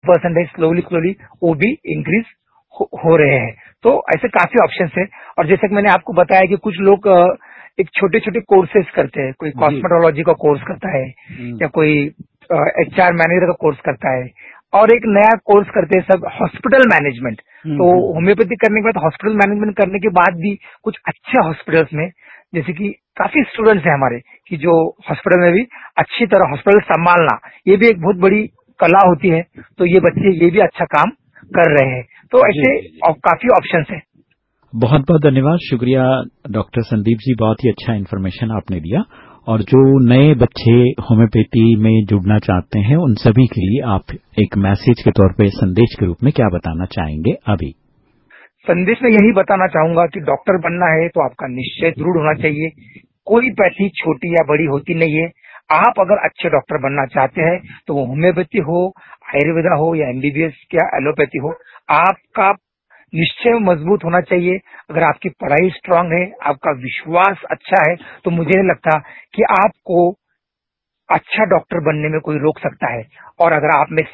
Percentage slowly slowly वो भी increase हो रहे हैं। तो ऐसे काफी ऑप्शंस है। और जैसे कि मैंने आपको बताया कि कुछ लोग एक छोटे छोटे कोर्सेज करते हैं, कोई कॉस्मेटोलॉजी का कोर्स करता है या कोई HR मैनेजर का कोर्स करता है, और एक नया कोर्स करते हैं सब हॉस्पिटल मैनेजमेंट। तो होम्योपैथी करने के बाद हॉस्पिटल मैनेजमेंट करने के बाद भी कुछ अच्छे हॉस्पिटल्स में, जैसे कि काफी स्टूडेंट्स हैं हमारे कि जो हॉस्पिटल में भी अच्छी तरह हॉस्पिटल संभालना, ये भी एक बहुत बड़ी कला होती है। तो ये बच्चे ये भी अच्छा काम कर रहे हैं। तो ऐसे काफी ऑप्शंस है। बहुत बहुत धन्यवाद, शुक्रिया डॉक्टर संदीप जी, बहुत ही अच्छा इन्फॉर्मेशन आपने दिया। और जो नए बच्चे होम्योपैथी में जुड़ना चाहते हैं उन सभी के लिए आप एक मैसेज के तौर पे, संदेश के रूप में क्या बताना चाहेंगे? अभी संदेश में यही बताना चाहूंगा कि डॉक्टर बनना है तो आपका निश्चय दृढ़ होना चाहिए। कोई पैथी छोटी या बड़ी होती नहीं है। आप अगर अच्छे डॉक्टर बनना चाहते हैं तो वो होम्योपैथी हो, आयुर्वेदा हो या MBBS या एलोपैथी हो, आपका निश्चय मजबूत होना चाहिए। अगर आपकी पढ़ाई स्ट्रांग है, आपका विश्वास अच्छा है, तो मुझे नहीं लगता कि आपको अच्छा डॉक्टर बनने में कोई रोक सकता है। और अगर आप में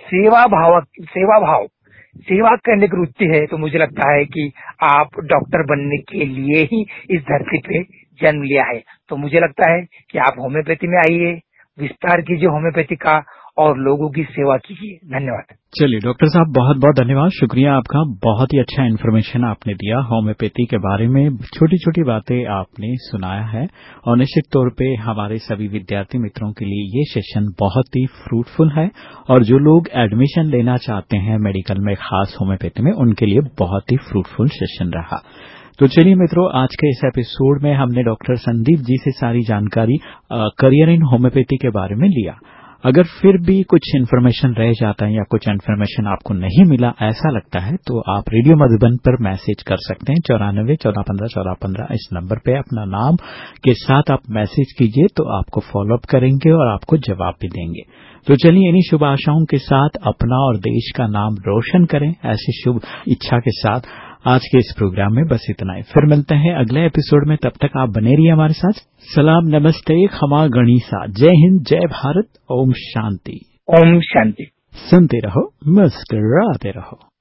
सेवा करने की रुचि है, तो मुझे लगता है कि आप डॉक्टर बनने के लिए ही इस धरती पे जन्म लिया है। तो मुझे लगता है कि आप होम्योपैथी में आइए, विस्तार कीजिए होम्योपैथी का और लोगों की सेवा कीजिए। धन्यवाद। चलिए डॉक्टर साहब, बहुत बहुत धन्यवाद, शुक्रिया आपका। बहुत ही अच्छा इन्फॉर्मेशन आपने दिया होम्योपैथी के बारे में, छोटी छोटी बातें आपने सुनाया है। और निश्चित तौर पे हमारे सभी विद्यार्थी मित्रों के लिए ये सेशन बहुत ही फ्रूटफुल है। और जो लोग एडमिशन लेना चाहते हैं मेडिकल में, खास होम्योपैथी में, उनके लिए बहुत ही फ्रूटफुल सेशन रहा। तो चलिए मित्रों, आज के इस एपिसोड में हमने डॉक्टर संदीप जी से सारी जानकारी करियर इन होम्योपैथी के बारे में लिया। अगर फिर भी कुछ इन्फॉर्मेशन रह जाता है या कुछ इन्फॉर्मेशन आपको नहीं मिला ऐसा लगता है, तो आप रेडियो मधुबन पर मैसेज कर सकते हैं 9414151415 इस नंबर पे अपना नाम के साथ आप मैसेज कीजिए, तो आपको फॉलोअप करेंगे और आपको जवाब भी देंगे। तो चलिए इन्हीं शुभ आशाओं के साथ अपना और देश का नाम रोशन करें, ऐसी शुभ इच्छा के साथ आज के इस प्रोग्राम में बस इतना ही। फिर मिलते हैं अगले एपिसोड में, तब तक आप बने रहिए हमारे साथ। सलाम, नमस्ते, खमा गणिसा, जय हिंद, जय भारत, ओम शांति। ओम शांति। सुनते रहो, मुस्कुराते रहो।